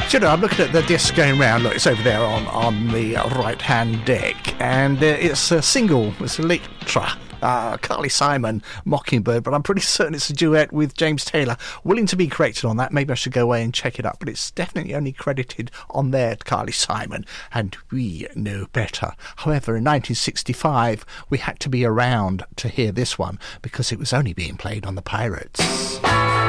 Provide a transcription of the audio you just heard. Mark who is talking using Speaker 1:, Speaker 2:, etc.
Speaker 1: You know, I'm looking at the disc going round. Look, it's over there on the right-hand deck, and it's a single. It's Electra. Carly Simon, Mockingbird, but I'm pretty certain it's a duet with James Taylor. Willing to be corrected on that. Maybe I should go away and check it up, but it's definitely only credited on there to Carly Simon, and we know better. However, in 1965, we had to be around to hear this one because it was only being played on the Pirates.